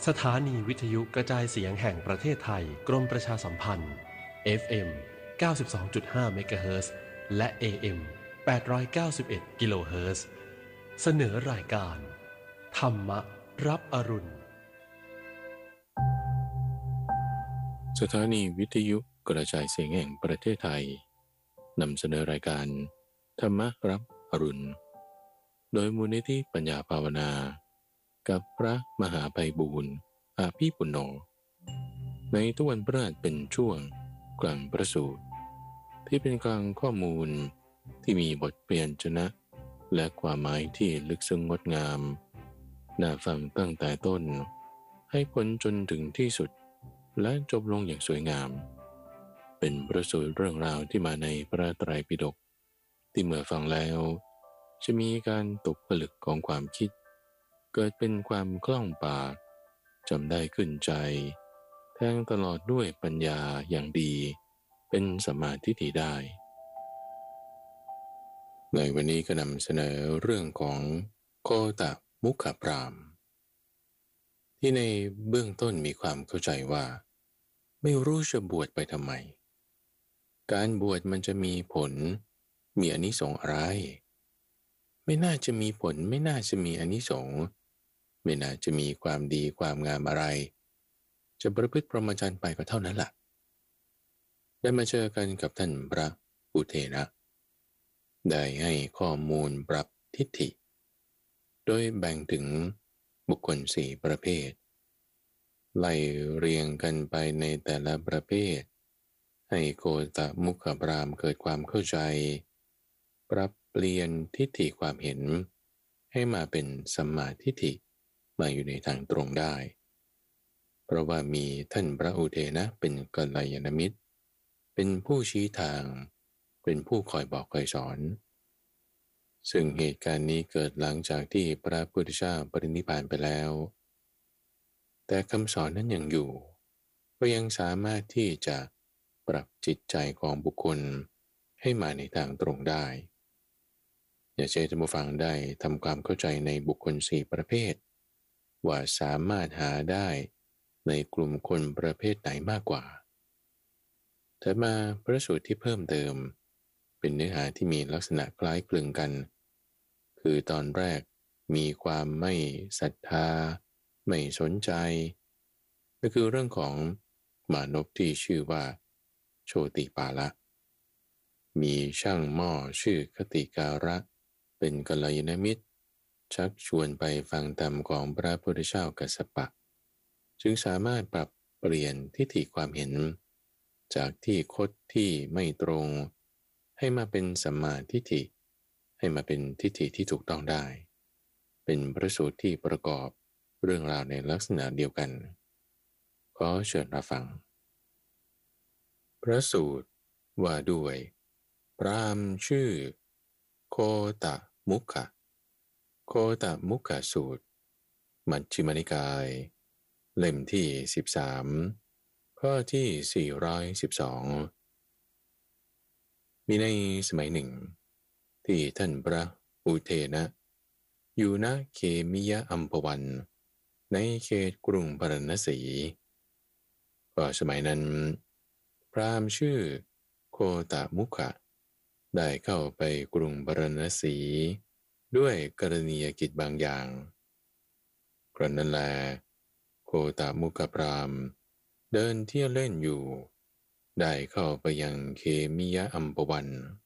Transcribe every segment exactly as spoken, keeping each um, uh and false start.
สถานีวิทยุกระจายเสียงแห่งประเทศไทยกรมประชาสัมพันธ์ เอฟ เอ็ม เก้าสิบสองจุดห้า เมกะเฮิรตซ์ และ เอ เอ็ม แปดร้อยเก้าสิบเอ็ด กิโลเฮิรตซ์ เสนอรายการธรรมรับอรุณสถานีวิทยุกระจายเสียงแห่งประเทศไทยนำเสนอรายการธรรมรับอรุณโดยมูลนิธิปัญญาภาวนากับพระมหาไพบูลย์อาภีปุณโญในทุกวันพฤหัสเป็นช่วงกลางประสูติที่เป็นกลางข้อมูลที่มีบทเปลี่ยนชนะและความหมายที่ลึกซึ้งงดงามน่าฟังตั้งแต่ต้นให้พ้นจนถึงที่สุดและจบลงอย่างสวยงามเป็นประสูติเรื่องราวที่มาในพระไตรปิฎกที่เมื่อฟังแล้วจะมีการตกผลึกของความคิดเกิดเป็นความคล่องปากจำได้ขึ้นใจแทงตลอดด้วยปัญญาอย่างดีเป็นสัมมาทิฏฐิได้ในวันนี้ก็นำเสนอเรื่องของโคตมุขพราหมณ์ที่ในเบื้องต้นมีความเข้าใจว่าไม่รู้จะบวชไปทำไมการบวชมันจะมีผลมีอานิสงส์อะไรไม่น่าจะมีผลไม่น่าจะมีอานิสงส์ไม่น่าจะมีความดีความงามอะไรจะประพฤติพรหมจรรย์ไปก็เท่านั้นล่ะได้มาเจอกันกับท่านพระอุเทนะได้ให้ข้อมูลปรับทิฏฐิโดยแบ่งถึงบุคคลสี่ประเภทไล่เรียงกันไปในแต่ละประเภทให้โกตมุขพราหมณ์เกิดความเข้าใจปรับเปลี่ยนทิฏฐิความเห็นให้มาเป็นสัมมาทิฏฐิมาอยู่ในทางตรงได้เพราะว่ามีท่านพระอุเทนะเป็นกัลยาณมิตรเป็นผู้ชี้ทางเป็นผู้คอยบอกคอยสอนซึ่งเหตุการณ์นี้เกิดหลังจากที่พระพุทธเจ้าปรินิพพานไปแล้วแต่คำสอนนั้นยังอยู่ก็ยังสามารถที่จะปรับจิตใจของบุคคลให้มาในทางตรงได้อย่าเชื่อท่านผู้ฟังได้ทำความเข้าใจในบุคคลสี่ประเภทว่าสามารถหาได้ในกลุ่มคนประเภทไหนมากกว่าถัดมาพระสูตรที่เพิ่มเติมเป็นเนื้อหาที่มีลักษณะคล้ายคลึงกันคือตอนแรกมีความไม่ศรัทธาไม่สนใจก็คือเรื่องของมานพที่ชื่อว่าโชติปาละมีช่างหม้อชื่อคติการะเป็นกัลยาณมิตรชักชวนไปฟังธรรมของพระพุทธเจ้ากัสสปะจึงสามารถปรับเปลี่ยนทิฏฐิความเห็นจากที่คดที่ไม่ตรงให้มาเป็นสัมมาทิฏฐิให้มาเป็นทิฏฐิที่ถูกต้องได้เป็นพระสูตรที่ประกอบเรื่องราวในลักษณะเดียวกันขอเชิญรับฟังพระสูตรว่าด้วยพราหมณ์ชื่อโคตมุขะโคตมุขะสูตรมัชฌิมนิกายเล่มที่สิบสามข้อที่สี่ร้อยสิบสองมีในสมัยหนึ่งที่ท่านพระอุเทนะอยู่ณเขมิยะอัมพวันในเขตกรุงพาราณสีก็สมัยนั้นพราหมณ์ชื่อโคตมุขะได้เข้าไปกรุงพาราณสีด้วยกรณียกิจบางอย่างครั้นนั้นแลโคตมุขพราหมณ์เดินเที่ยวเล่นอยู่ได้เข้าไปยังเขมิยะอัมพวัน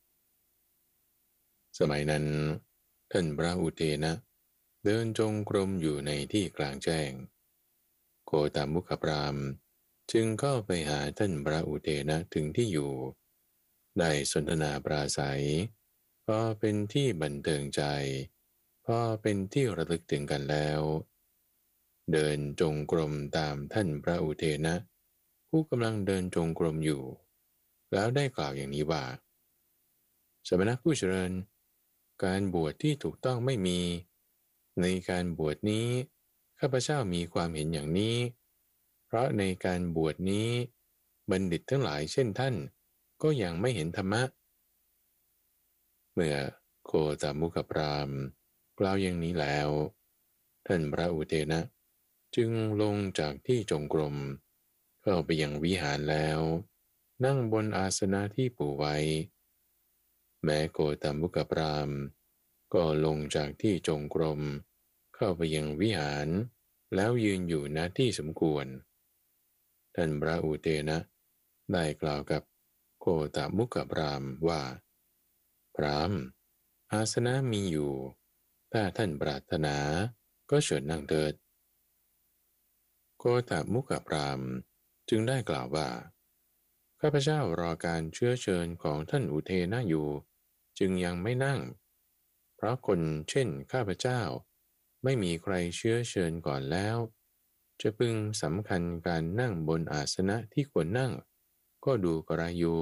สมัยนั้นท่านพระอุเทนะเดินจงกรมอยู่ในที่กลางแจ้งโคตมุขพราหมณ์จึงเข้าไปหาท่านพระอุเทนะถึงที่อยู่ได้สนทนาปราศัยพอเป็นที่บันเทิงใจพอเป็นที่ระลึกถึงกันแล้วเดินจงกรมตามท่านพระอุเทนะผู้กำลังเดินจงกรมอยู่แล้วได้กล่าวอย่างนี้ว่าสมณผู้เจริญการบวชที่ถูกต้องไม่มีในการบวชนี้ข้าพเจ้ามีความเห็นอย่างนี้เพราะในการบวชนี้บัณฑิตทั้งหลายเช่นท่านก็ยังไม่เห็นธรรมะเมื่อโคตมุขพราหมณ์กล่าวอย่างนี้แล้วท่านพระอุเทนะจึงลงจากที่จงกรมเข้าไปยังวิหารแล้วนั่งบนอาสนะที่ปูไว้แม้โกตมุกพรามณ์ก็ลงจากที่จงกรมเข้าไปยังวิหารแล้วยืนอยู่ณที่สมควรท่านพระอุเทนะได้กล่าวกับโกตมุกพรามณ์ว่าพรามณ์อาสนะมีอยู่ถ้าท่านปรารถนาก็เชิญนั่งเถิดโกตมุกพรามณ์จึงได้กล่าวว่าข้าพเจ้ารอการเชื้อเชิญของท่านอุเทนะอยู่จึงยังไม่นั่งเพราะคนเช่นข้าพเจ้าไม่มีใครเชื้อเชิญก่อนแล้วจะพึงสำคัญการนั่งบนอาสนะที่ควรนั่งก็ดูกระไรอยู่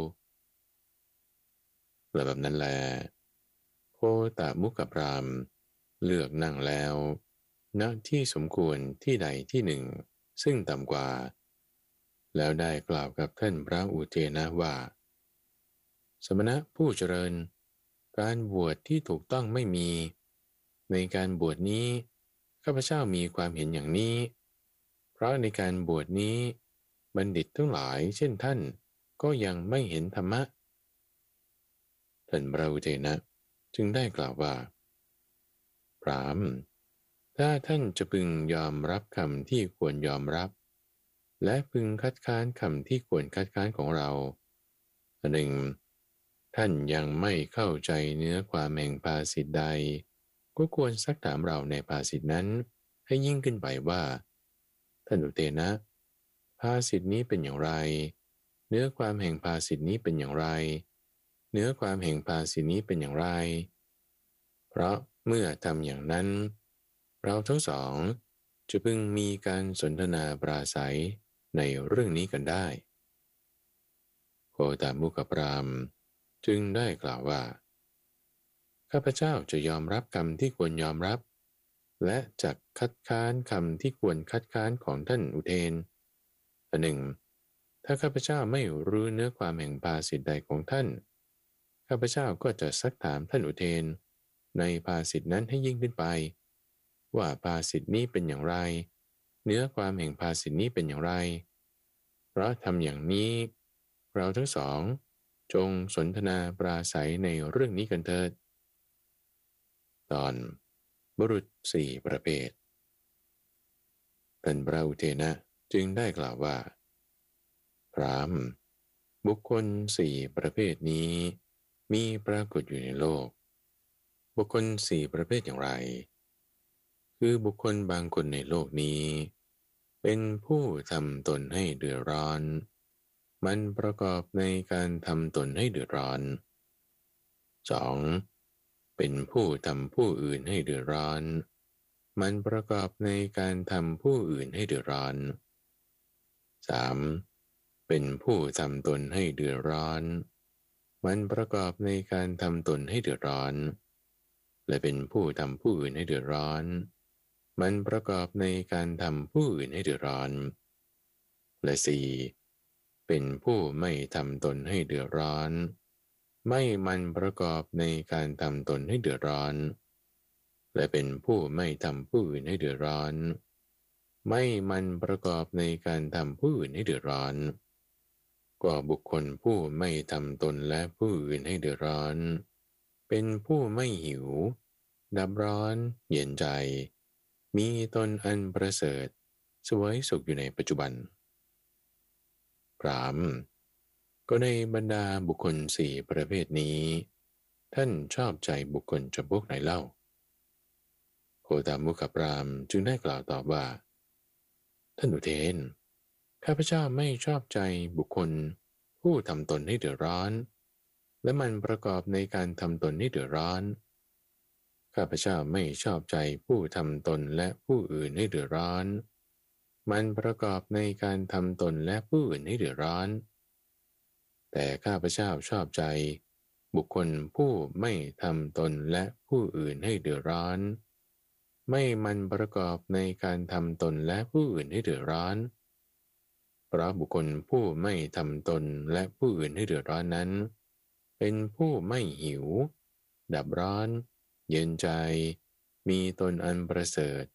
และแบบนั้นแลโคตมุกพรามณ์เลือกนั่งแล้วณที่สมควรที่ใดที่หนึ่งซึ่งต่ำกว่าแล้วได้กล่าวกับท่านพระอุเทนะว่าสมณะผู้เจริญการบวชที่ถูกต้องไม่มีในการบวชนี้ข้าพเจ้ามีความเห็นอย่างนี้เพราะในการบวชนี้บัณฑิตทั้งหลายเช่นท่านก็ยังไม่เห็นธรรมะท่านพระอุเทนะจึงได้กล่าวว่าพราหมณ์ถ้าท่านจะพึงยอมรับคำที่ควรยอมรับและพึงคัดค้านคำที่ควรคัดค้านของเราอันหนึ่งท่านยังไม่เข้าใจเนื้อความแห่งภาษิตใดก็ควรซักถามเราในภาษิตนั้นให้ยิ่งขึ้นไปว่าท่านอุเทนะภาษิตนี้เป็นอย่างไรเนื้อความแห่งภาษิตนี้เป็นอย่างไรเนื้อความแห่งภาษิตนี้เป็นอย่างไรเพราะเมื่อทำอย่างนั้นเราทั้งสองจะพึงมีการสนทนาปราศัยในเรื่องนี้กันได้โคตมุขพราหมณ์จึงได้กล่าวว่าข้าพเจ้าจะยอมรับคำที่ควรยอมรับและจะคัดค้านคำที่ควรคัดค้านของท่านอุเทนอันหนึ่งถ้าข้าพเจ้าไม่รู้เนื้อความแห่งภาษิตใดของท่านข้าพเจ้าก็จะซักถามท่านอุเทนในภาษิตนั้นให้ยิ่งขึ้นไปว่าภาษิตนี้เป็นอย่างไรเนื้อความแห่งภาษิตนี้เป็นอย่างไรเพราะทำอย่างนี้เราทั้งสองจงสนทนาปราศัยในเรื่องนี้กันเถิดตอนบุรุษสี่ประเภทท่านพระอุเทนะจึงได้กล่าวว่าพราหมณ์บุคคลสี่ประเภทนี้มีปรากฏอยู่ในโลกบุคคลสี่ประเภทอย่างไรคือบุคคลบางคนในโลกนี้เป็นผู้ทำตนให้เดือดร้อนมันประกอบในการทำตนให้เดือดร้อน สอง. เป็นผู้ทำผู้อื่นให้เดือดร้อนมันประกอบในการทำผู้อื่นให้เดือดร้อน สาม. เป็นผู้ทำตนให้เดือดร้อนมันประกอบในการทำตนให้เดือดร้อนและเป็นผู้ทำผู้อื่นให้เดือดร้อนมันประกอบในการทำผู้อื่นให้เดือดร้อนและสี่. เป็นผู้ไม่ทำตนให้เดือดร้อนไม่มันประกอบในการทำตนให้เดือดร้อนและเป็นผู้ไม่ทำผู้อื่นให้เดือดร้อนไม่มันประกอบในการทำผู้อื่นให้เดือดร้อนก็บุคคลผู้ไม่ทำตนและผู้อื่นให้เดือดร้อนเป็นผู้ไม่หิวดับร้อนเย็นใจมีตนอันประเสริฐสวยสุขอยู่ในปัจจุบันพราหมณ์ก็ในบรรดาบุคคลสี่ประเภทนี้ท่านชอบใจบุคคลจำพวกไหนเล่าโคตมุขพราหมณ์จึงได้กล่าวตอบว่าท่านอุเทนข้าพเจ้าไม่ชอบใจบุคคลผู้ทำตนให้เดือดร้อนและมันประกอบในการทำตนให้เดือดร้อนข้าพเจ้าไม่ชอบใจผู้ทำตนและผู้อื่นให้เดือดร้อนมันประกอบในการทำตนและผู้อื่นให้เดือดร้อนแต่ข้าพเจ้าชอบใจบุคคลผู้ไม่ทำตนและผู้อื่นให้เดือดร้อนไม่มันประกอบในการทำตนและผู้อื่นให้เดือดร้อนเพราะบุคคลผู้ไม่ทำตนและผู้อื่นให้เดือดร้อนนั้นเป็นผู้ไม่หิวดับร้อนเย็นใจมีตนอันประเสริฐ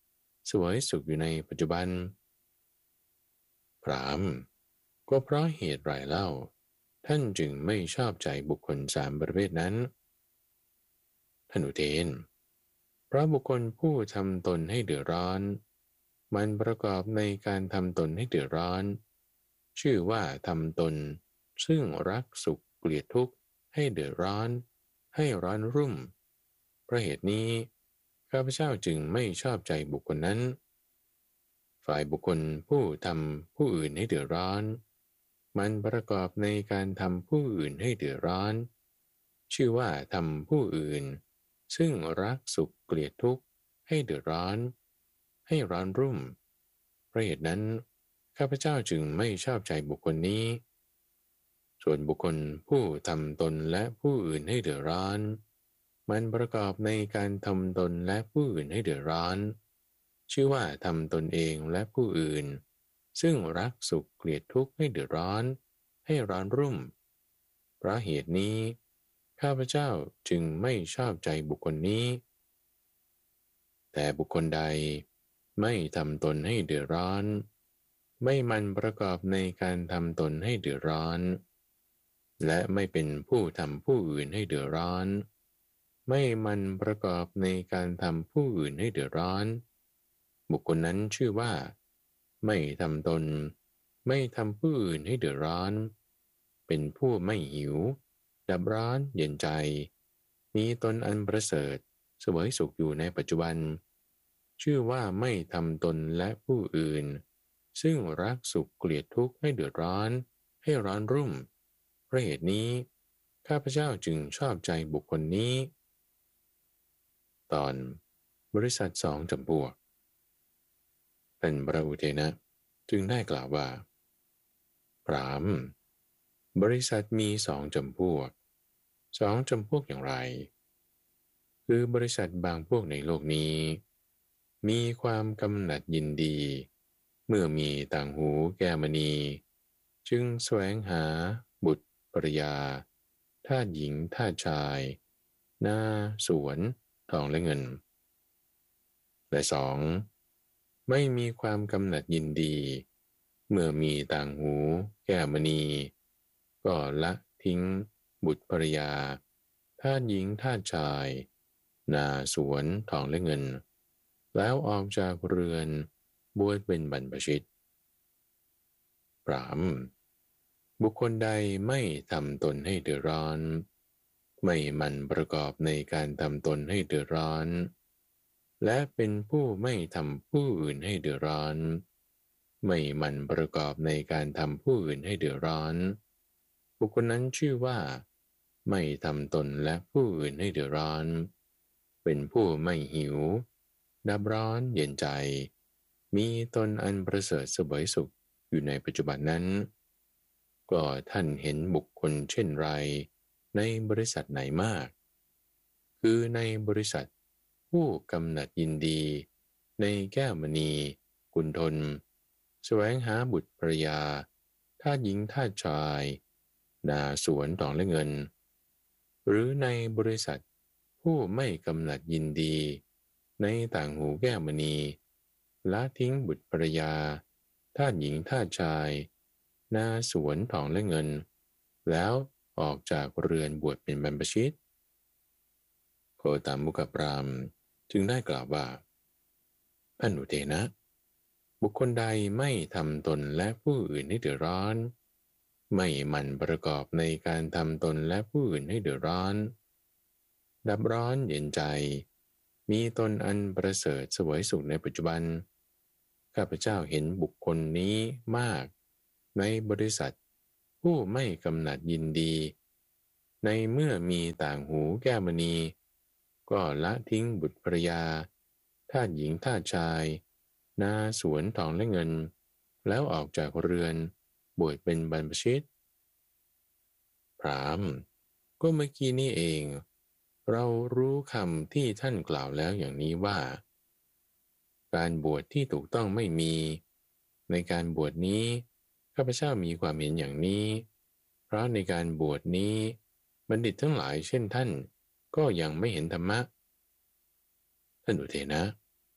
สวยสุขอยู่ในปัจจุบันพราหมณ์ก็เพราะเหตุไรเล่าท่านจึงไม่ชอบใจบุคคลสามประเภทนั้นท่านอุเทนเพราะบุคคลผู้ทำตนให้เดือดร้อนมันประกอบในการทำตนให้เดือดร้อนชื่อว่าทำตนซึ่งรักสุขเกลียดทุกข์ให้เดือดร้อนให้ร้อนรุ่มเพราะเหตุนี้ข้าพเจ้าจึงไม่ชอบใจบุคคลนั้นฝ่ายบุคคลผู้ทำผู้อื่นให้เดือดร้อนมันประกอบในการทำผู้อื่นให้เดือดร้อนชื่อว่าทำผู้อื่นซึ่งรักสุขเกลียดทุกข์ให้เดือดร้อนให้ร้อนรุ่มเพราะเหตุนั้นข้าพเจ้าจึงไม่ชอบใจบุคคลนี้ส่วนบุคคลผู้ทำตนและผู้อื่นให้เดือดร้อนมันประกอบในการทำตนและผู้อื่นให้เดือดร้อนชื่อว่าทำตนเองและผู้อื่นซึ่งรักสุขเกลียดทุกข์ให้เดือดร้อนให้ร้อนรุ่มเพราะเหตุนี้ข้าพเจ้าจึงไม่ชอบใจบุคคลนี้แต่บุคคลใดไม่ทำตนให้เดือดร้อนไม่มันประกอบในการทำตนให้เดือดร้อนและไม่เป็นผู้ทำผู้อื่นให้เดือดร้อนไม่มันประกอบในการทำผู้อื่นให้เดือดร้อนบุคคลนั้นชื่อว่าไม่ทำตนไม่ทำผู้อื่นให้เดือดร้อนเป็นผู้ไม่หิวดับร้อนเย็นใจมีตนอันประเสริฐเสวยสุขอยู่ในปัจจุบันชื่อว่าไม่ทำตนและผู้อื่นซึ่งรักสุขเกลียดทุกข์ให้เดือดร้อนให้ร้อนรุ่มเพราะเหตุนี้ข้าพเจ้าจึงชอบใจบุคคลนี้ตอนบริษัทสองจำพวกท่านพระอุเทนะจึงได้กล่าวว่าพราหมณ์บริษัทมีสองจำพวกสองจำพวกอย่างไรคือบริษัทบางพวกในโลกนี้มีความกำหนัดยินดีเมื่อมีต่างหูแก้วมณีจึงแสวงหาบุตรภรยาทาสหญิงทาสชายนาสวนทองและเงินและสองไม่มีความกำหนัดยินดีเมื่อมีต่างหูแก้วมณีก็ละทิ้งบุตรภรยาทาสหญิงทาสชายนาสวนทองและเงินแล้วออกจากเรือนบวชเป็นบรรพชิตพราหมณ์บุคคลใดไม่ทำตนให้เดือดร้อนไม่มันประกอบในการทำตนให้เดือดร้อนและเป็นผู้ไม่ทำผู้อื่นให้เดือดร้อนไม่มันประกอบในการทำผู้อื่นให้เดือดร้อนบุคคลนั้นชื่อว่าไม่ทำตนและผู้อื่นให้เดือดร้อนเป็นผู้ไม่หิวดับร้อนเย็นใจมีตนอันประเสริฐเสวยสุขอยู่ในปัจจุบันนั้นก็ท่านเห็นบุคคลเช่นไรในบริษัทไหนมากคือในบริษัทผู้กำหนัดยินดีในแก้วมณีกุณฑลแสวงหาบุตรภรยาทาสหญิงทาสชายนาสวนทองและเงินหรือในบริษัทผู้ไม่กำหนัดยินดีในต่างหูแก้วมณีละทิ้งบุตรภรยาทาสหญิงทาสชายนาสวนทองและเงินแล้วออกจากเรือนบวชเป็นบรรพชิตโคตามุขพราหมณ์จึงได้กล่าวว่าท่านอุเทนะบุคคลใดไม่ทำตนและผู้อื่นให้เดือดร้อนไม่หมั่นประกอบในการทำตนและผู้อื่นให้เดือดร้อนดับร้อนเย็นใจมีตนอันประเสริฐเสวยสุขในปัจจุบันข้าพเจ้าเห็นบุคคลนี้มากในบริษัทผู้ไม่กำหนัดยินดีในเมื่อมีต่างหูแก้วมณีก็ละทิ้งบุตรภรยาทาสหญิงทาสชายนาสวนทองและเงินแล้วออกจากเรือนบวชเป็นบรรพชิตพราหมณ์ก็เมื่อกี้นี่เองเรารู้คำที่ท่านกล่าวแล้วอย่างนี้ว่าการบวชที่ถูกต้องไม่มีในการบวชนี้ข้าพเจ้ามีความเห็นอย่างนี้เพราะในการบวชนี้บัณฑิตทั้งหลายเช่นท่านก็ยังไม่เห็นธรรมะท่านอุเทนะ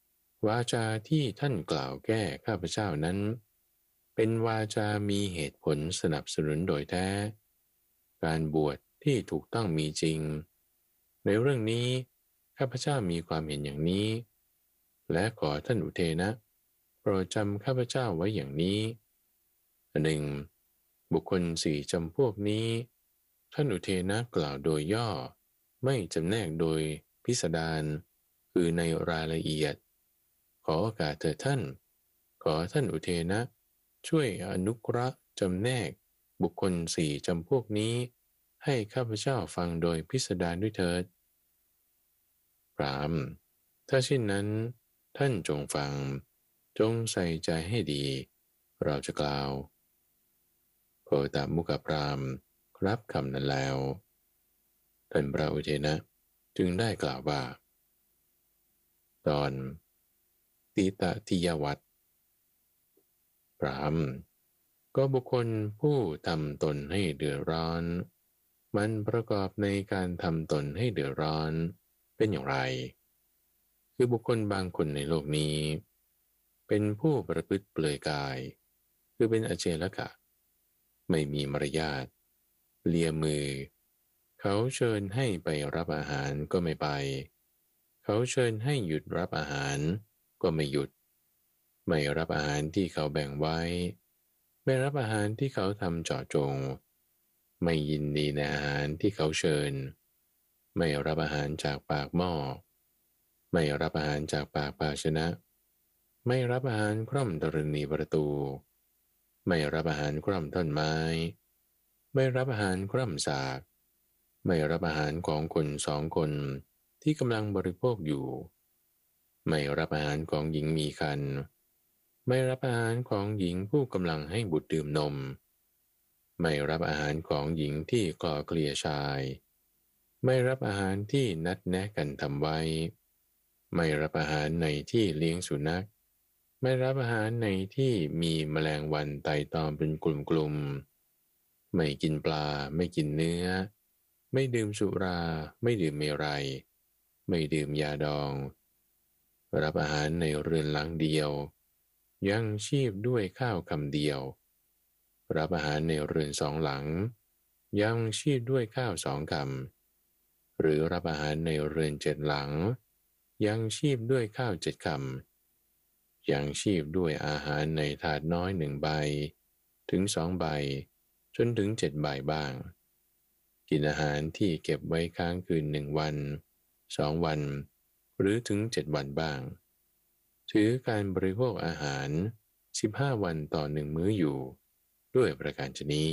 วาจาที่ท่านกล่าวแก้ข้าพเจ้านั้นเป็นวาจามีเหตุผลสนับสนุนโดยแท้การบวชที่ถูกต้องมีจริงในเรื่องนี้ข้าพเจ้ามีความเห็นอย่างนี้และขอท่านอุเทนะโปรดจำข้าพเจ้าไว้อย่างนี้หนึ่งบุคคลสี่จำพวกนี้ท่านอุเทนะกล่าวโดยย่อไม่จำแนกโดยพิสดารคือในรายละเอียดขอโอกาสเถิดท่านขอท่านอุเทนะช่วยอนุเคราะห์จำแนกบุคคลสี่จำพวกนี้ให้ข้าพเจ้าฟังโดยพิสดารด้วยเถิดพราหมณ์ถ้าเช่นนั้นท่านจงฟังจงใส่ใจให้ดีเราจะกล่าวโคตมุขพราหมณ์รับคำนั้นแล้วท่านพระอุเทนะจึงได้กล่าวว่าตอนติตติยวัตรพราหมณ์ก็บุคคลผู้ทำตนให้เดือดร้อนมันประกอบในการทำตนให้เดือดร้อนเป็นอย่างไรคือบุคคลบางคนในโลกนี้เป็นผู้ประพฤติเปลือยกายคือเป็นอเจลกะไม่มีมารยาทเลียมือเขาเชิญให้ไปรับอาหารก็ไม่ไปเขาเชิญให้หยุดรับอาหารก็ไม่หยุดไม่รับอาหารที่เขาแบ่งไว้ไม่รับอาหารที่เขาทำเจาะจงไม่ยินดีในอาหารที่เขาเชิญไม่รับอาหารจากปากหม้อไม่รับอาหารจากปากภาชนะไม่รับอาหารคร่อมธรณีประตูไม่รับอาหารคร่อมท่อนไม้ไม่รับอาหารคร่อมสากไม่รับอาหารของคนสองคนที่กำลังบริโภคอยู่ไม่รับอาหารของหญิงมีครรภ์ไม่รับอาหารของหญิงผู้กำลังให้บุตรดื่มนมไม่รับอาหารของหญิงที่ก่อเกลี่ยชายไม่รับอาหารที่นัดแนะกันทำไว้ไม่รับอาหารในที่เลี้ยงสุนัขไม่รับอาหารในที่มีแมลงวันไต่ตอมเป็นกลุ่มๆไม่กินปลาไม่กินเนื้อไม่ดื่มสุราไม่ดื่มเมรัยไม่ดื่มยาดองรับอาหารในเรือนหลังเดียวยังชีพด้วยข้าวคำเดียวรับอาหารในเรือนสองหลังยังชีพด้วยข้าวสองคำหรือรับอาหารในเรือนเจ็ดหลังยังชีพด้วยข้าวเจ็ดคำยังชีพด้วยอาหารในถาดน้อยหนึ่งใบถึงสองใบจนถึงเจ็ดใบบ้างกินอาหารที่เก็บไว้ค้างคืนหนึ่งวันสองวันหรือถึงเจ็ดวันบ้างถือการบริโภคอาหารสิบห้าวันต่อหนึ่งมื้ออยู่ด้วยประการชนี้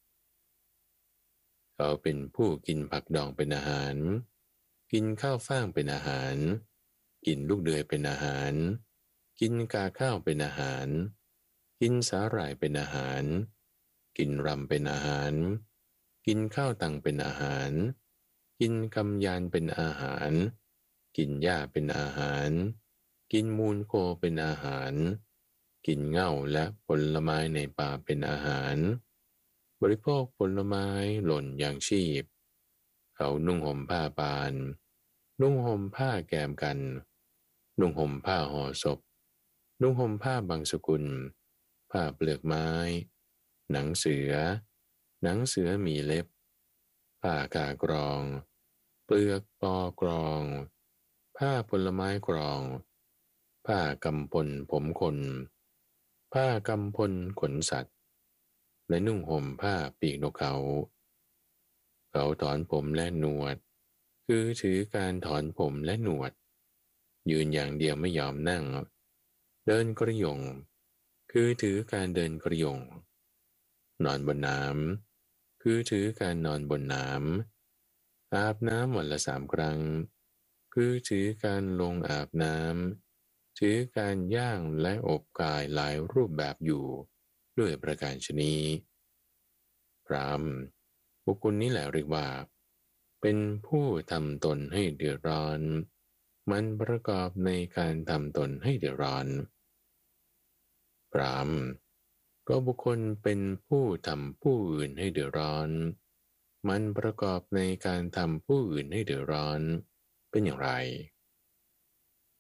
เขาเป็นผู้กินผักดองเป็นอาหารกินข้าวฟ่างเป็นอาหารกินลูกเดือยเป็นอาหารกินกาข้าวเป็นอาหารกินสาหร่ายเป็นอาหารกินรำเป็นอาหารกินข้าวตังเป็นอาหารกินกำยานเป็นอาหารกินหญ้าเป็นอาหารกินมูลโคเป็นอาหารกินเง่าและผลไม้ในป่าเป็นอาหารบริโภคผลไม้หล่นอย่างชีพเขานุ่งห่มผ้าปานนุ่งห่มผ้าแกมกันนุ่งห่มผ้าห่อศพนุ่งห่มผ้าบางสกุลผ้าเปลือกไม้หนังเสือหนังเสือมีเล็บผ้ากากรองเปลือกปอกรองผ้าผลไม้กรองผ้ากำพลผมคนผ้ากำพลขนสัตว์และนุ่งห่มผ้าปีกนกเขาเขาถอนผมและหนวดคือถือการถอนผมและหนวดยืนอย่างเดียวไม่ยอมนั่งเดินกระยงคือถือการเดินกระยงนอนบนน้ำคือถือการนอนบนน้ำอาบน้ำวันละสามครั้งคือถือการลงอาบน้ำถือการย่างและอบกายหลายรูปแบบอยู่ด้วยประการชนีพราหมณ์บุคคลนี้แหละเรียกว่าเป็นผู้ทำตนให้เดือดร้อนมันประกอบในการทำตนให้เดือดร้อนพราหมณ์ก็บุคคลเป็นผู้ทำผู้อื่นให้เดือดร้อนมันประกอบในการทำผู้อื่นให้เดือดร้อนเป็นอย่างไร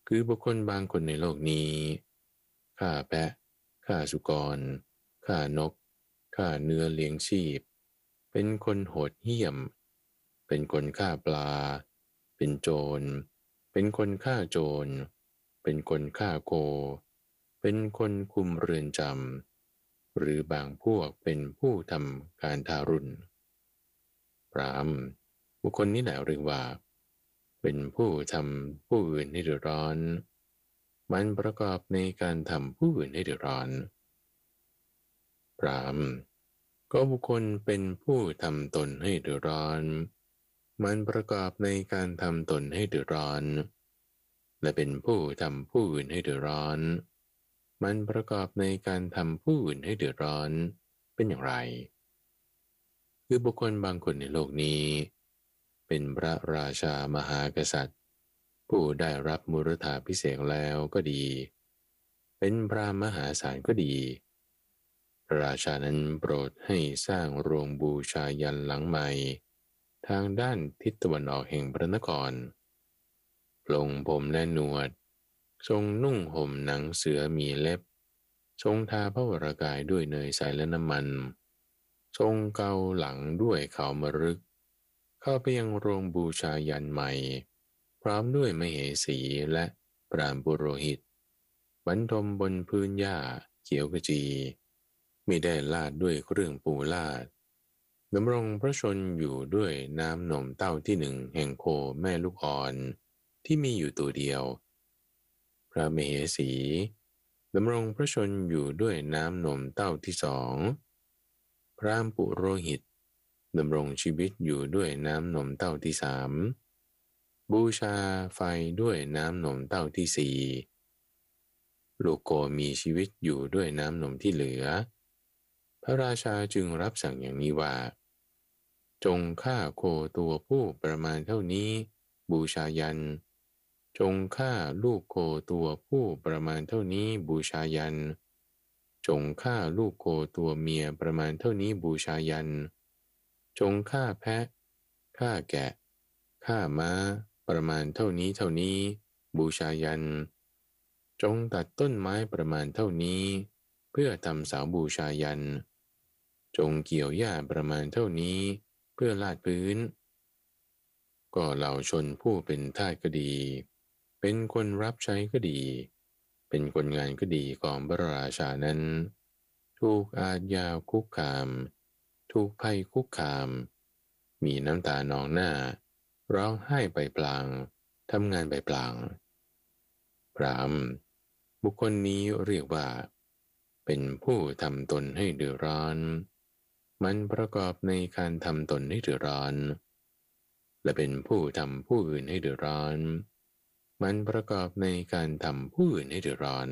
คือบุคคลบางคนในโลกนี้ฆ่าแพะฆ่าสุกรฆ่านกฆ่าเนื้อเลี้ยงชีพเป็นคนโหดเหี้ยมเป็นคนฆ่าปลาเป็นโจรเป็นคนฆ่าโจรเป็นคนฆ่าโคเป็นคนคุมเรือนจำหรือบางพวกเป็นผู้ทำการทารุณพรามบุคคลนี้แหละเรียกว่าเป็นผู้ทำผู้อื่นให้เดือดร้อนมันประกอบในการทำผู้อื่นให้เดือดร้อนพรามก็บุคคลเป็นผู้ทำตนให้เดือดร้อนมันประกอบในการทำตนให้เดือดร้อนและเป็นผู้ทำผู้อื่นให้เดือดร้อนมันประกอบในการทำผู้อื่นให้เดือดร้อนเป็นอย่างไรคือบุคคลบางคนในโลกนี้เป็นพระราชามหากษัตริย์ผู้ได้รับมุรธาภิเษกแล้วก็ดีเป็นพระมหาศาลก็ดีพระราชานั้นโปรดให้สร้างโรงบูชายันหลังใหม่ทางด้านทิศตะวันออกแห่งพระนครปลงผมและหนวดทรงนุ่งห่มหนังเสือมีเล็บทรงทาพระวรากายด้วยเนยใสและน้ำมันทรงเกาหลังด้วยเขามรึกเข้าไปยังโรงบูชายันใหม่พร้อมด้วยมเหสีและปราณปุโรหิตบรรทมบนพื้นหญ้าเขียวกจีมิได้ลาดด้วยเครื่องปูลาดดำรงพระชนอยู่ด้วยน้ำนมเต้าที่หนึ่งแห่งโคแม่ลูกอ่อนที่มีอยู่ตัวเดียวพระมเหสีดำรงพระชนอยู่ด้วยน้ำนมเต้าที่สองพราหมณ์ปุโรหิตดำรงชีวิตอยู่ด้วยน้ำนมเต้าที่สามบูชาไฟด้วยน้ำนมเต้าที่สี่ลูกโกมีชีวิตอยู่ด้วยน้ำนมที่เหลือพระราชาจึงรับสั่งอย่างนี้ว่าจงฆ่าโคตัวผู้ประมาณเท่านี้บูชายันจงฆ่าลูกโคตัวผู้ประมาณเท่านี้บูชายันจงฆ่าลูกโคตัวเมียประมาณเท่านี้บูชายันจงฆ่าแพะฆ่าแกะฆ่าม้าประมาณเท่านี้เท่านี้บูชายันจงตัดต้นไม้ประมาณเท่านี้เพื่อทำเสาบูชายันจงเกี่ยวหญ้าประมาณเท่านี้เพื่อลาดพื้นก็เหล่าชนผู้เป็นทาสก็ดีเป็นคนรับใช้ก็ดีเป็นคนงานก็ดีของพระราชานั้นถูกอาทยาคุกคามถูกภัยคุกคามมีน้ำตานองหน้าร้องไห้ไปพลางทำงานไปพลางพรามบุคคลนี้เรียกว่าเป็นผู้ทำตนให้เดือดร้อนมันประกอบในการทำตนให้เดือดร้อนและเป็นผู้ทำผู้อื่นให้เดือดร้อนมันประกอบในการทำผู้อื่นให้เดือดร้อน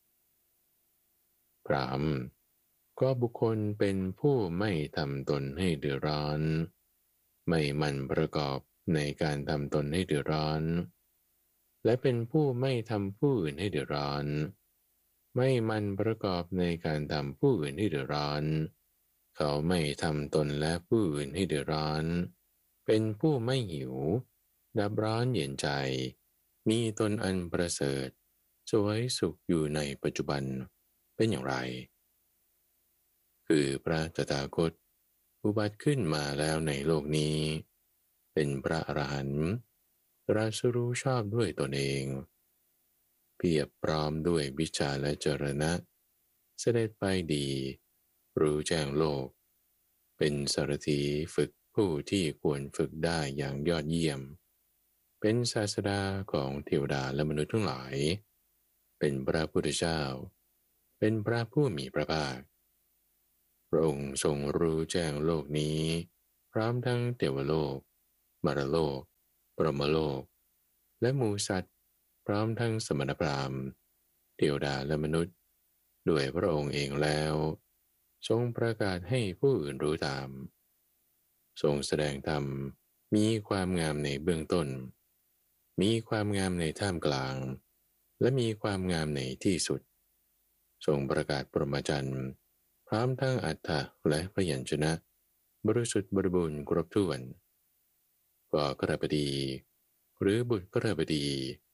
พรามก็บุคคลเป็นผู้ไม่ทำตนให้เดือดร้อนไม่มันประกอบในการทำตนให้เดือดร้อนและเป็นผู้ไม่ทำผู้อื่นให้เดือดร้อนไม่มันประกอบในการทำผู้อื่นให้เดือดร้อนเขาไม่ทำตนและผู้อื่นให้เดือดร้อนเป็นผู้ไม่หิวดับร้อนเย็นใจมีตนอันประเสริฐสวยสุขอยู่ในปัจจุบันเป็นอย่างไรคือพระตถาคตอุบัติขึ้นมาแล้วในโลกนี้เป็นพระอรหันต์ตรัสรู้ชอบด้วยตนเองเพียบพร้อมด้วยวิชาและจรณะเสด็จไปดีรู้แจ้งโลกเป็นสารถีฝึกผู้ที่ควรฝึกได้อย่างยอดเยี่ยมเป็นศาสดาของเทวดาและมนุษย์ทั้งหลายเป็นพระพุทธเจ้าเป็นพระผู้มีพระภาคพระองค์ทรงรู้แจ้งโลกนี้พร้อมทั้งเทวโลกมรโลกปรหมโลกและหมู่สัตว์พร้อมทั้งสมณพราหมณ์เทวดาและมนุษย์ด้วยพระองค์เองแล้วทรงประกาศให้ผู้อื่นรู้ตามทรงแสดงธรรมมีความงามในเบื้องต้นมีความงามในท่ามกลางและมีความงามในที่สุดทรงประกาศปรมาจารย์พร้อมทั้งอัฏฐะและพยัญชนะบริสุทธิ์บริบูรณ์ครบถ้วนก็กระบดีหรือบุตรกระบดี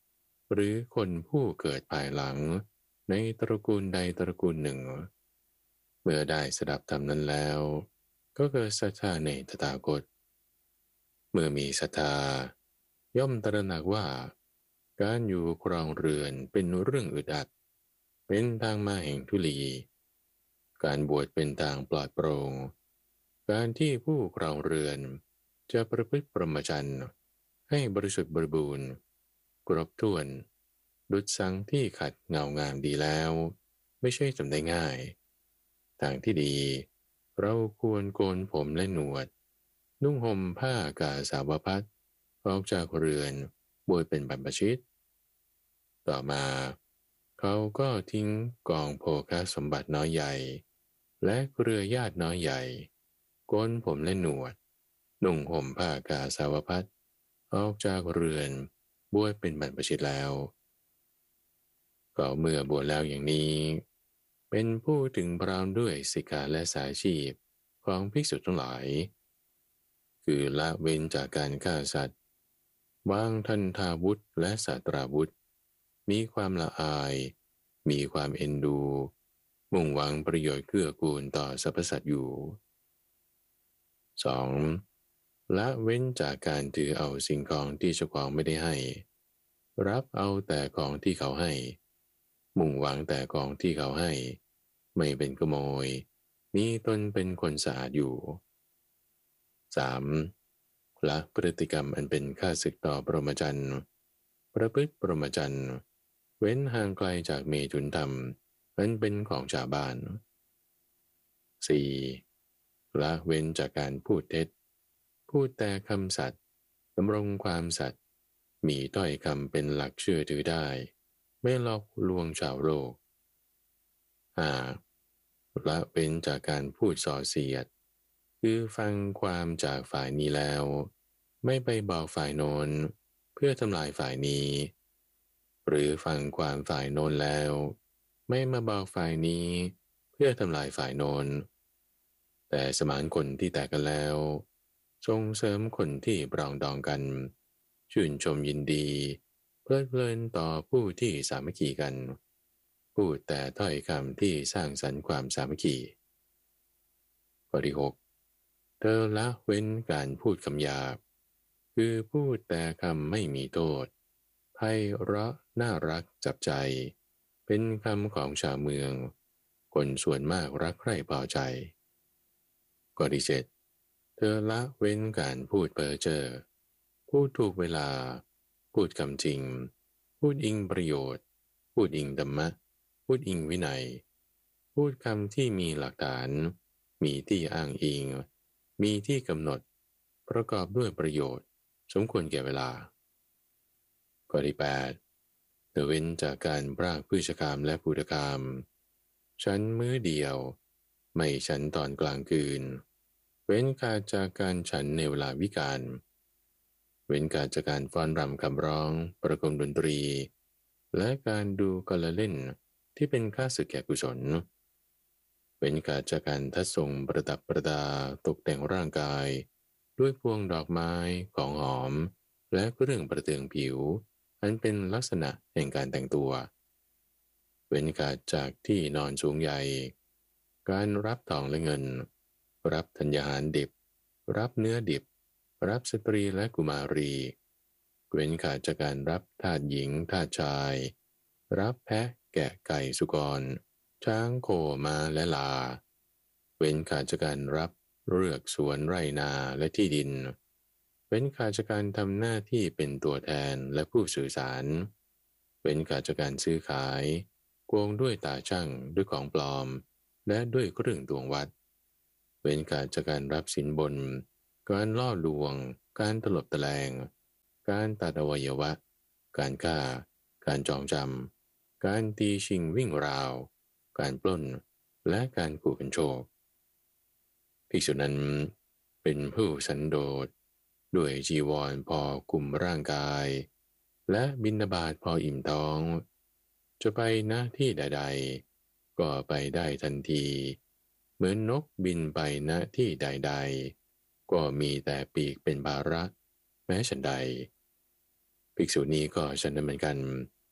หรือคนผู้เกิดภายหลังในตระกูลใดตระกูลหนึ่งเมื่อได้สดับธรรมนั้นแล้วก็เกิดศรัทธาในตถาคตเมื่อมีศรัทธาย่อมตระหนักว่าการอยู่ครองเรือนเป็นเรื่องอึดอัดเป็นทางมาแห่งทุลีการบวชเป็นทางปลอดโปร่งการที่ผู้ครองเรือนจะประพฤติพรหมจรรย์ให้บริสุทธิ์บริบูรณ์ครบถ้วนดุจสังที่ขัดเงางามดีแล้วไม่ใช่ทำได้ง่ายทางที่ดีเราควรโกนผมและหนวดนุ่งห่มผ้ากาสาวพัสออกจากเรือนบวชเป็นบรรพชิตต่อมาเขาก็ทิ้งกองโภคสมบัติน้อยใหญ่และเครือญาติน้อยใหญ่โกนผมและหนวดนุ่งห่มผ้ากาสาวพัสออกจากเรือนบวชเป็นบรรพชิตแล้วก็เมื่อบวชแล้วอย่างนี้เป็นผู้ถึงพร้อมด้วยสิกขาและสายชีพของภิกษุทั้งหลายคือละเว้นจากการฆ่าสัตว์วางทันทาวุธและสัตราวุธมีความละอายมีความเอ็นดูมุ่งหวังประโยชน์เกื้อกูลต่อสรรพสัตว์อยู่ สอง ละเว้นจากการถือเอาสิ่งของที่เจ้าของไม่ได้ให้รับเอาแต่ของที่เขาให้มุ่งหวังแต่ของที่เขาให้ไม่เป็นขโมยมีตนเป็นคนสะอาดอยู่ สาม ละพฤติกรรมอันเป็นข้าศึกต่อพรหมจรรย์ประพฤติพรหมจรรย์เว้นห่างไกลจากเมถุนธรรมอันเป็นของชาวบ้าน สี่ ละเว้นจากการพูดเท็จพูดแต่คำสัตย์ดำรงความสัตย์มีถ้อยคำเป็นหลักเชื่อถือได้ไม่หลอกลวงชาวโลก ห้า ละเว้นจากการพูดส่อเสียดคือฟังความจากฝ่ายนี้แล้วไม่ไปบอกฝ่ายโน้นเพื่อทำลายฝ่ายนี้หรือฟังความฝ่ายโน้นแล้วไม่มาบอกฝ่ายนี้เพื่อทำลายฝ่ายโน้นแต่สมานคนที่แตกกันแล้วส่งเสริมคนที่ปรองดองกันชื่นชมยินดีเพลิดเพลินต่อผู้ที่สามัคคีกันพูดแต่ถ้อยคำที่สร้างสรรค์ความสามัคคีข้อที่หกเธอละเว้นการพูดคำหยาบคือพูดแต่คำไม่มีโทษไพเราะน่ารักจับใจเป็นคำของชาวเมืองคนส่วนมากรักใคร่พอใจข้อที่เจ็ดเธอละเว้นการพูดเพ้อเจ้อพูดถูกเวลาพูดคำจริงพูดอิงประโยชน์พูดอิงธรรมะพูดอิงวินัยพูดคำที่มีหลักฐานมีที่อ้างอิงมีที่กำหนดประกอบด้วยประโยชน์สมควรแก่เวลาข้อที่แปดเธอเว้นจากการพรากพืชกรรมและภูตกรรมฉันมื้อเดียวไม่ฉันตอนกลางคืนเว้นการจากการฉันในเวลาวิกาลเว้นการจากการฟ้อนรำคำร้องประกมดนตรีและการดูกลเล่นที่เป็นค่าศึกแก่กุศลเว้นการจากการทัดทรงประดับประดาตกแต่งร่างกายด้วยพวงดอกไม้ของหอมและเครื่องประเตืองผิวอันเป็นลักษณะแห่งการแต่งตัวเว้นการจากที่นอนสูงใหญ่การรับทองและเงินรับธัญญาหารดิบรับเนื้อดิบรับสตรีและกุมารีเว้นขาดจากการรับทาสหญิงทาสชายรับแพะแกะไก่สุกรช้างโคม้าและลาเว้นขาดจากการรับเรือกสวนไร่นาและที่ดินเว้นขาดจากการทำหน้าที่เป็นตัวแทนและผู้สื่อสารเว้นขาดจากการซื้อขายโกงด้วยตาช่างด้วยของปลอมและด้วยเครื่องตวงวัดเว้นขาดจากการรับสินบนการล่อลวงการตลบตะแลงการตัดอวัยวะการฆ่าการจองจำการตีชิงวิ่งราวการปล้นและการขู่กันโชคภิกษุนั้นเป็นผู้สันโดษด้วยจีวรพอคุมร่างกายและบิณฑบาตพออิ่มท้องจะไปณที่ใดๆก็ไปได้ทันทีเหมือนนกบินไปณที่ใดๆก็มีแต่ปีกเป็นภาระแม้ฉันใดภิกษุนี้ก็ฉันนั้นเหมือนกัน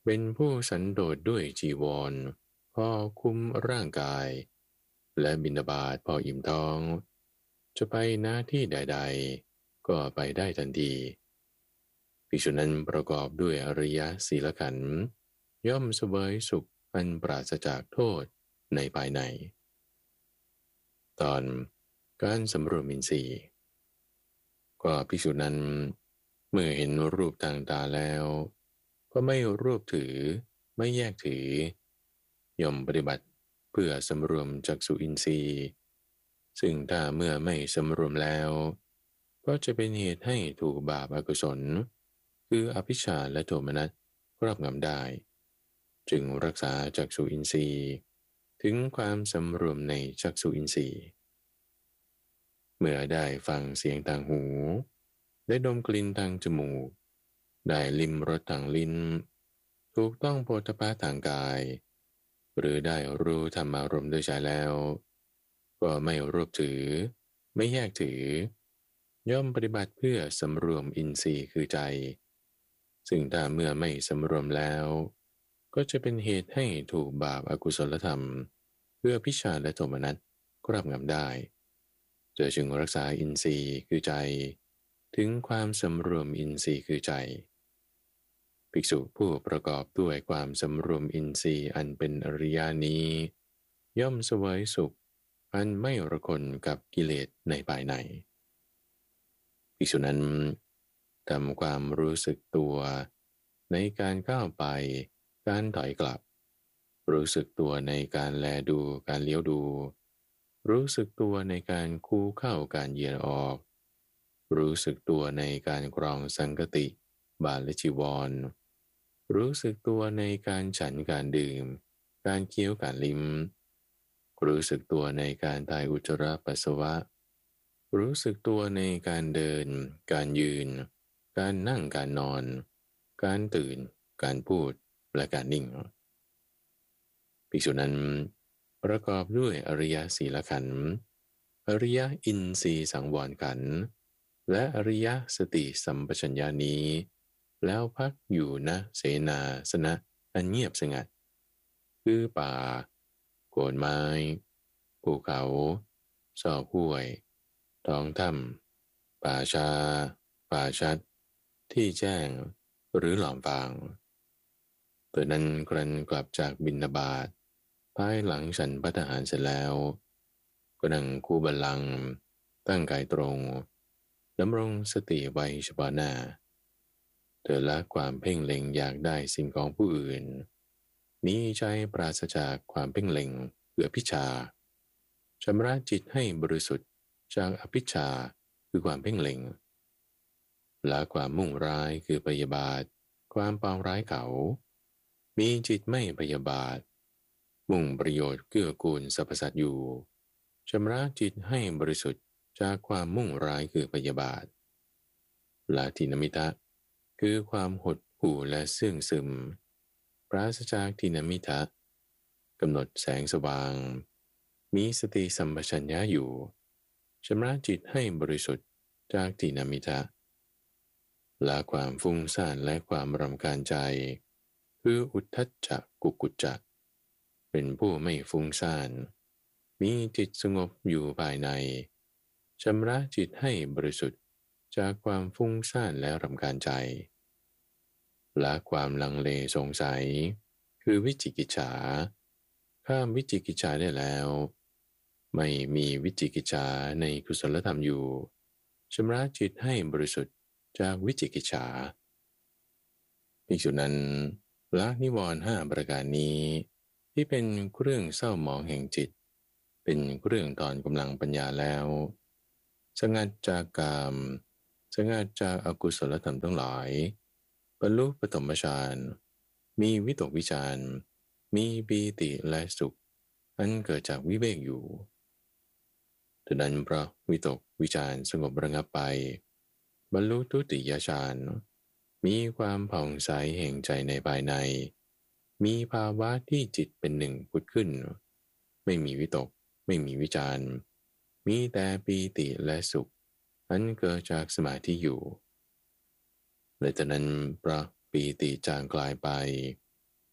เป็นผู้สันโดษด้วยจีวรพอคุ้มร่างกายและบิณฑบาตพออิ่มท้องจะไปหน้าที่ใดๆก็ไปได้ทันทีภิกษุนั้นประกอบด้วยอริยศีลขันธ์ย่อมเสวยสุขอันปราศจากโทษในภายในตอนการสำรวมอินทรีย์ก็ภิกษุนั้นเมื่อเห็นรูปทางตาแล้วก็ไม่รวบถือไม่แยกถือย่อมปฏิบัติเพื่อสำรวมจักษุอินทรีย์ซึ่งถ้าเมื่อไม่สำรวมแล้วก็จะเป็นเหตุให้ถูกบาปอกุศลคืออภิชฌาและโทมนัสครอบงำได้จึงรักษาจักษุอินทรีย์ถึงความสำรวมในจักษุอินทรีย์เมื่อได้ฟังเสียงทางหูได้ดมกลิ่นทางจมูกได้ลิ้มรสทางลิ้นถูกต้องโผฏฐัพพะทางกายหรือได้รู้ธรรมารมณ์ด้วยใจแล้วก็ไม่รวบถือไม่แยกถือย่อมปฏิบัติเพื่อสำรวมอินทรีย์คือใจซึ่งถ้าเมื่อไม่สำรวมแล้วก็จะเป็นเหตุให้ถูกบาปอกุศลธรรมเพื่อพิชาและโทมนัสครอบงำได้จะจึงรักษาอินทรีย์คือใจถึงความสำรวมอินทรีย์คือใจภิกษุผู้ประกอบด้วยความสำรวมอินทรีย์อันเป็นอริยนี้ย่อมเสวยสุขอันไม่ระคนกับกิเลสในภายในภิกษุนั้นทำความรู้สึกตัวในการก้าวไปการถอยกลับรู้สึกตัวในการแลดูการเลี้ยวดูรู้สึกตัวในการคู่เข้าการเหยียดออกรู้สึกตัวในการกรองสังกติบาทและจีวรรู้สึกตัวในการฉันการดื่มการเคี้ยวการลิ้มรู้สึกตัวในการถ่ายอุจจาระปัสสาวะรู้สึกตัวในการเดินการยืนการนั่งการนอนการตื่นการพูดและการนิ่งภิกษุนั้นประกอบด้วยอริยศีลขันธ์อริยอินทรีย์สังวรขันธ์และอริยสติสัมปชัญญะนี้แล้วพักอยู่ณเสนาสนะอันเงียบสงัดคือป่าโคนไม้ภูเขาซอกห้วยท้องถ้ำป่าชาป่าชัดที่แจ้งหรือหลอมฟางเปิดนั้นครั้นกลับจากบิณฑบาตภายหลังฉันภัตตาหารเสร็จแล้วก็นั่งคูบัลลังก์ตั้งกายตรงดำรงสติไว้เฉพาะหน้าเธอละความเพ่งเล็งอยากได้สิ่งของผู้อื่นมีใจปราศจากความเพ่งเล็งเพื่อพิชาชำระจิตให้บริสุทธิ์จากอภิชาคือความเพ่งเล็งละความมุ่งร้ายคือพยาบาทความปองร้ายเขามีจิตไม่พยาบาทมุ่งประโยชน์เกื้อกูลสรรพสัตว์อยู่ชำระจิตให้บริสุทธิ์จากความมุ่งร้ายคือพยาบาทละทินมิตะคือความหดหู่และเสื่องซึมปราศจากทินมิตะกำหนดแสงสว่างมีสติสัมปชัญญะอยู่ชำระจิตให้บริสุทธิ์จากทินมิตะละความฟุ้งซ่านและความรำคาญใจคืออุทธัจจะกุกุจจะเป็นผู้ไม่ฟุ้งซ่านมีจิตสงบอยู่ภายในชำระจิตให้บริสุทธิ์จากความฟุ้งซ่านและรำคาญใจละความลังเลสงสัยคือวิจิกิจฉาข้ามวิจิกิจฉาได้แล้วไม่มีวิจิกิจฉาในกุศลธรรมอยู่ชำระจิตให้บริสุทธิ์จากวิจิกิจฉาภิกษุนั้นละนิวรณ์ห้าประการนี้ที่เป็นเครื่องเศร้าหมองแห่งจิตเป็นเครื่องถอนกำลังปัญญาแล้วสงัดจากกามสงัดจากอกุศลธรรมทั้งหลายบรรลุปฐมฌานมีวิตกวิจารมีปีติและสุขอันเกิดจากวิเวกอยู่ดังนั้นเพราะวิตกวิจารสงบระงับไปบรรลุทุติยฌานมีความผ่องใสแห่งใจในภายในมีภาวะที่จิตเป็นหนึ่งผุดขึ้นไม่มีวิตกไม่มีวิจารมีแต่ปีติและสุขอันเกิดจากสมาธิอยู่และจากนั้นเพราะปีติจางกลายไป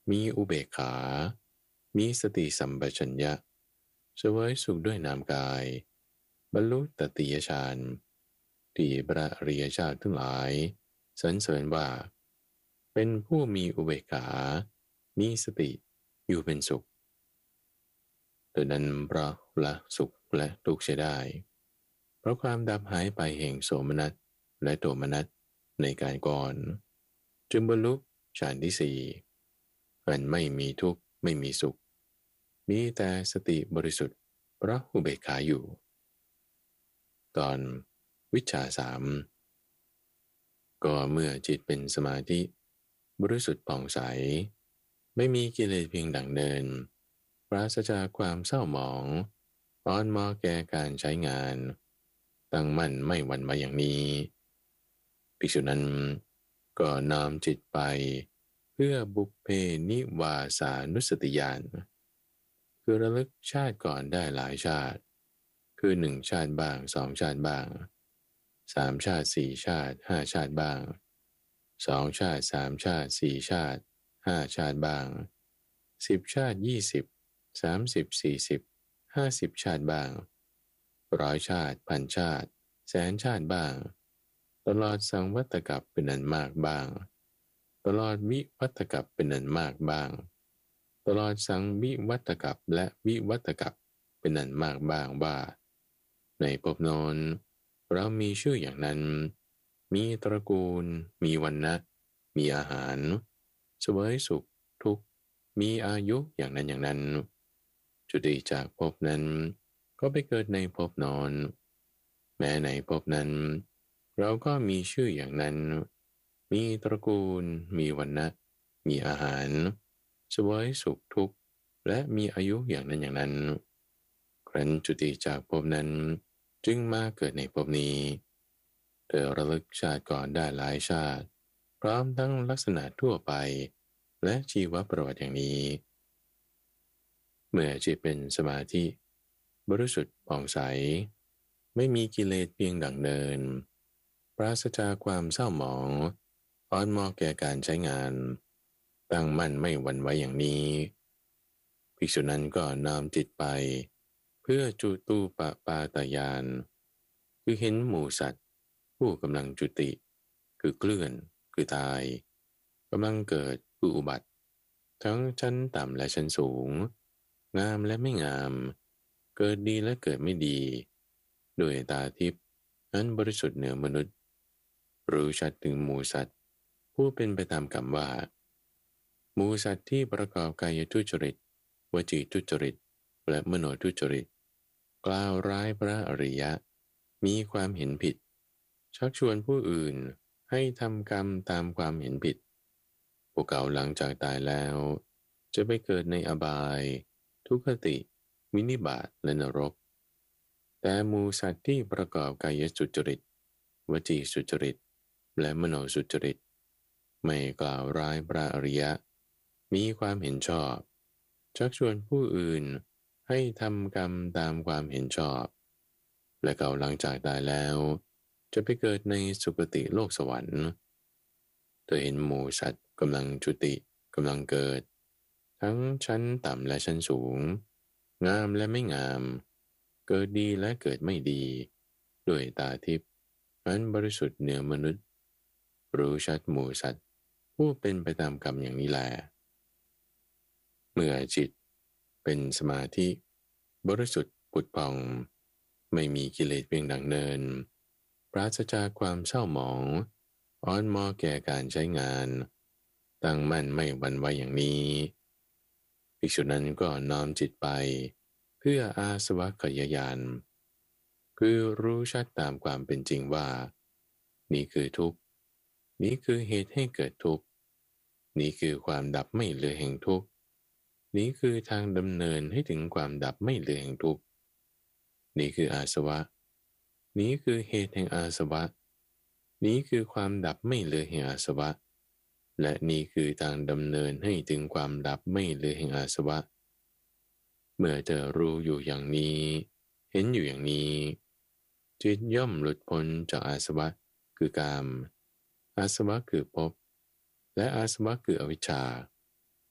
มีอุเบกขา มีสติสัมปชัญญะเสวยสุขด้วยนามกายบรรลุตติยฌานที่พระอริยเจ้าทั้งหลายสรรเสริญว่าเป็นผู้มีอุเบกขา มีสติอยู่เป็นสุขดังนั้นเพราะละสุขและทุกข์เสียได้เพราะความดับหายไปแห่งโสมนัสและโทมนัสในการก่อนจึงบรรลุฌานที่สี่มันไม่มีทุกข์ไม่มีสุขมีแต่สติบริสุทธิ์เพราะอุเบกขาอยู่ตอนวิชชาสามก็เมื่อจิตเป็นสมาธิบริสุทธิ์ผ่องใสไม่มีกิเลสเพียงดั่งเดินปราศจากความเศร้าหมองอ่อนมอแก่การใช้งานตั้งมั่นไม่หวั่นไหวอย่างนี้ภิกษุนั้นก็น้อมจิตไปเพื่อบุพเพนิวาสานุสติญาณคือระลึกชาติก่อนได้หลายชาติคือหนึ่งชาติบ้างสองชาติบ้างสามชาติสี่ชาติห้าชาติบ้างสองชาติสามชาติสี่ชาติห้าชาติบ้างสิบชาติยี่สิบสามสิบสี่สิบห้าสิบชาติบ้างร้อยชาติพันชาติแสนชาติบ้างตลอดสังวัตกับเป็นอันมากบ้างตลอดวิวัตกับเป็นอันมากบ้างตลอดสังวิวัตกับและวิวัตกับเป็นอันมากบ้างว่าในภพโน้นเรามีชื่ออย่างนั้นมีตระกูลมีวรรณะมีอาหารเสวยสุขทุกข์มีอายุอย่างนั้นอย่างนั้นจุติจากภพนั้นก็ไปเกิดในภพโน้นแม้ในภพนั้นเราก็มีชื่ออย่างนั้นมีตระกูลมีวรรณะมีอาหารเสวยสุขทุกข์และมีอายุอย่างนั้นอย่างนั้นครั้นจุติจากภพนั้นจึงมาเกิดในภพนี้เธอระลึกชาติก่อนได้หลายชาติพร้อมทั้งลักษณะทั่วไปและชีวประวัติอย่างนี้เมื่อจิตเป็นสมาธิบริสุทธิ์ผ่องใสไม่มีกิเลสเพียงดั่งเดินปราศจากความเศร้าหมองอ่อนมอแก่การใช้งานตั้งมั่นไม่หวั่นไหวอย่างนี้ภิกษุนั้นก็น้อมจิตไปเพื่อจุตูปปาตญาณคือเห็นหมู่สัตว์ผู้กำลังจุติคือเคลื่อนคือตายกำลังเกิดคืออุบัติทั้งชั้นต่ำและชั้นสูงงามและไม่งามเกิดดีและเกิดไม่ดีโดยตาทิพย์นั้นบริสุทธิ์เหนือมนุษย์รู้ชัดถึงหมู่สัตว์ผู้เป็นไปตามกรรมว่าหมู่สัตว์ที่ประกอบกายทุจริตวจีทุจริตและมโนทุจริตกล่าวร้ายพระอริยะมีความเห็นผิดชักชวนผู้อื่นให้ทำกรรมตามความเห็นผิดพวกเขาหลังจากตายแล้วจะไปเกิดในอบายทุกขติวินิบาตและนรกแต่หมู่สัตว์ที่ประกอบกายสุจริตวจีสุจริตและมโนสุจริตไม่กล่าวร้ายพระอริยะมีความเห็นชอบชักชวนผู้อื่นให้ทำกรรมตามความเห็นชอบและเขาหลังจากตายแล้วจะไปเกิดในสุคติโลกสวรรค์เธอเห็นหมู่สัตว์กำลังจุติกำลังเกิดทั้งชั้นต่ำและชั้นสูงงามและไม่งามเกิดดีและเกิดไม่ดีด้วยตาทิพย์อันบริสุทธิ์เหนือมนุษย์รู้ชัดหมู่สัตว์ผู้เป็นไปตามกรรมอย่างนี้แลเมื่อจิตเป็นสมาธิบริสุทธิ์ผุดผ่องไม่มีกิเลสเพียงดังเนินปราศจากความเศร้าหมองอ่อนมอแก่การใช้งานตั้งมั่นไม่หวั่นไหวอย่างนี้ภิกษุนั้นก็น้อมจิตไปเพื่ออาสวัคยญาณคือรู้ชัดตามความเป็นจริงว่านี่คือทุกข์นี้คือเหตุให้เกิดทุกข์นี้คือความดับไม่เหลือแห่งทุกข์นี้คือทางดำเนินให้ถึงความดับไม่เหลือแห่งทุกข์นี้คืออาสวะนี้คือเหตุแห่งอาสวะนี้คือความดับไม่เหลือแห่งอาสวะและนี้คือทางดำเนินให้ถึงความดับไม่เหลือแห่งอาสวะเมื่อเธอรู้อยู่อย่างนี้เห็นอยู่อย่างนี้จิตย่อมหลุดพ้นจากอาสวะคือกามอาสวะคือภพและอาสวะคืออวิชชา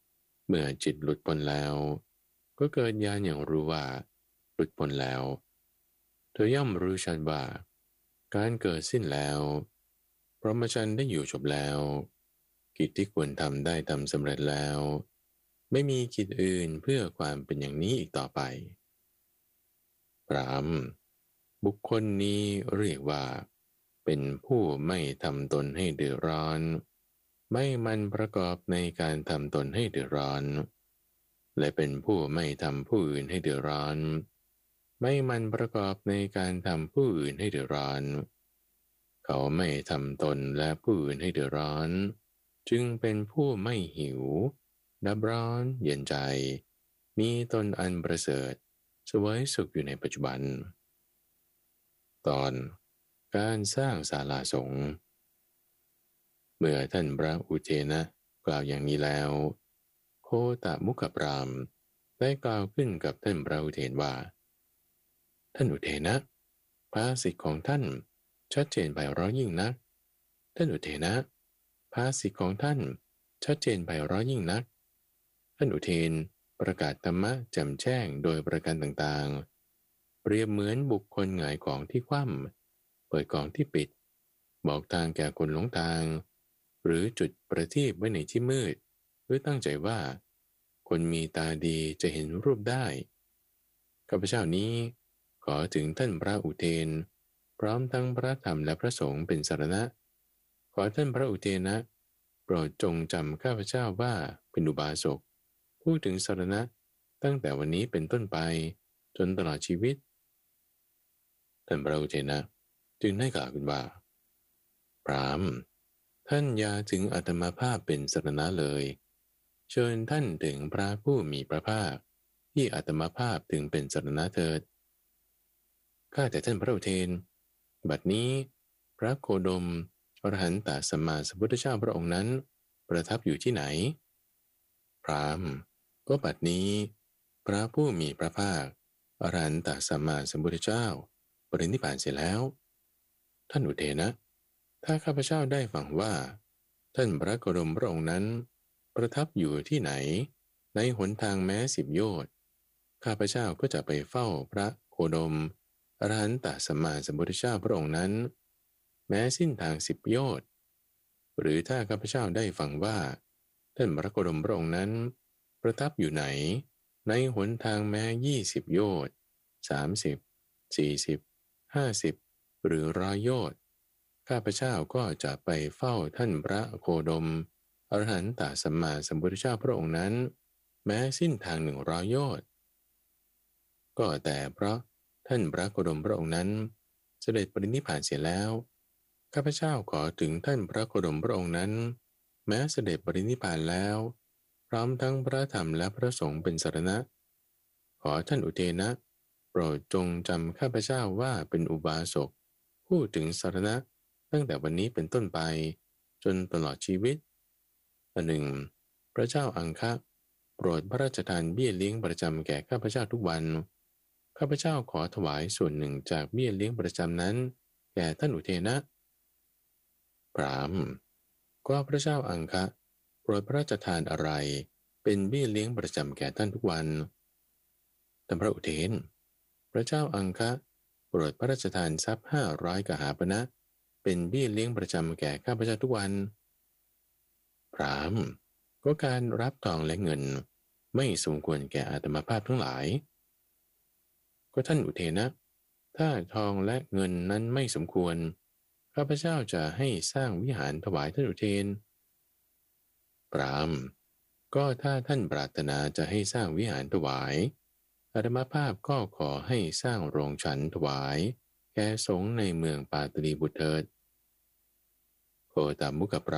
เมื่อจิตหลุดพ้นแล้วก็เกิดญาณอย่างรู้ว่าหลุดพ้นแล้วเธอย่อมรู้ชัดว่าการเกิดสิ้นแล้วพรหมจรรย์ได้อยู่จบแล้วกิจที่ควรทำได้ทำสำเร็จแล้วไม่มีกิจอื่นเพื่อความเป็นอย่างนี้อีกต่อไปพรามบุคคลนี้เรียกว่าเป็นผู้ไม่ทำตนให้เดือดร้อนไม่มันประกอบในการทำตนให้เดือดร้อนและเป็นผู้ไม่ทำผู้อื่นให้เดือดร้อนไม่มันประกอบในการทำผู้อื่นให้เดือดร้อนเขาไม่ทำตนและผู้อื่นให้เดือดร้อนจึงเป็นผู้ไม่หิวดับร้อนเย็นใจมีตนอันประเสริฐเสวยสุขอยู่ในปัจจุบันตอนการสร้างศาลาสงฆ์เมื่อท่านพระอุเทนะกล่าวอย่างนี้แล้วโคตมุขพราหมณ์ได้กล่าวขึ้นกับท่านพระอุเทนว่าท่านอุเทนะภาษิตของท่านชัดเจนไพเราะยิ่งนักท่านอุเทนะภาษิตของท่านชัดเจนไพเราะยิ่งนักท่านอุเทนประกาศธรรมะแจ่มแจ้งโดยประการต่างๆเปรียบเหมือนบุคคลหงายของที่คว่ำเปิดกล่องที่ปิดบอกทางแก่คนหลงทางหรือจุดประทีปไว้ในที่มืดเพื่อตั้งใจว่าคนมีตาดีจะเห็นรูปได้ข้าพเจ้านี้ขอถึงท่านพระอุเทนพร้อมทั้งพระธรรมและพระสงฆ์เป็นสรณะขอท่านพระอุเทนะโปรดจงจำข้าพเจ้าว่าเป็นอุบาสกพูดถึงสรณะตั้งแต่วันนี้เป็นต้นไปจนตลอดชีวิตท่านพระอุเทนะจึงได้กล่าวขึ้นว่าพราหมณ์ท่านอย่าถึงอาตมาภาพเป็นสรณะเลยเชิญท่านถึงพระผู้มีพระภาคที่อาตมาภาพถึงเป็นสรณะเถิดข้าแต่ท่านพระอุเทนบัดนี้พระโคดมอรหันตสัมมาสัมพุทธเจ้าพระองค์นั้นประทับอยู่ที่ไหนพราหมณ์ก็บัดนี้พระผู้มีพระภาคอรหันตสัมมาสัมพุทธเจ้าปรินิพพานเสร็จแล้วท่านอุเทนะถ้าข้าพเจ้าได้ฟังว่าท่านพระโคดมพระองค์นั้นประทับอยู่ที่ไหนในหนทางแม้สิบโยชน์ข้าพเจ้าก็จะไปเฝ้าพระโคดมอรหันตสัมมาสัมพุทธเจ้าพระองค์นั้นแม้สิ้นทางสิบโยชน์หรือถ้าข้าพเจ้าได้ฟังว่าท่านพระโคดมพระองค์นั้นประทับอยู่ไหนในหนทางแม้ยี่สิบโยชน์สามสิบสี่สิบห้าสิบหรือร้อยโยชน์ข้าพเจ้าก็จะไปเฝ้าท่านพระโคดมอรหันตสัมมาสัมพุทธเจ้าพระองค์นั้นแม้สิ้นทางหนึ่งร้อยโยชน์ก็แต่เพราะท่านพระโคดมพระองค์นั้นเสด็จปรินิพพานเสียแล้วข้าพเจ้าขอถึงท่านพระโคดมพระองค์นั้นแม้เสด็จปรินิพพานแล้วพร้อมทั้งพระธรรมและพระสงฆ์เป็นสรณะขอท่านอุเทนะโปรดจงจำข้าพเจ้าว่าเป็นอุบาสกพูดถึงสรณะตั้งแต่วันนี้เป็นต้นไปจนตลอดชีวิตอันหนึ่งพระเจ้าอังคะโปรดพระราชทานเบี้ยเลี้ยงประจำแก่ข้าพเจ้าทุกวันข้าพเจ้าขอถวายส่วนหนึ่งจากเบี้ยเลี้ยงประจำนั้นแก่ท่านอุเทนะพราหมณ์ก็พระเจ้าอังคะโปรดพระราชทานอะไรเป็นเบี้ยเลี้ยงประจำแก่ท่านทุกวันท่านพระอุเทนพระเจ้าอังคะโปรดพระราชทานทรัพย์ห้าร้อยกหาปณะเป็นเบี้ยเลี้ยงประจำแก่ข้าพเจ้าทุกวันพราหมณ์ก็การรับทองและเงินไม่สมควรแก่อาตมาภาพทั้งหลายก็ท่านอุเทนะถ้าทองและเงินนั้นไม่สมควรข้าพเจ้าจะให้สร้างวิหารถวายท่านอุเทนพราหมณ์ก็ถ้าท่านปรารถนาจะให้สร้างวิหารถวายอาตมาภาพก็ขอให้สร้างโรงฉันถวายแก่สงฆ์ในเมืองปาตลีบุตรเถิดโคตมุข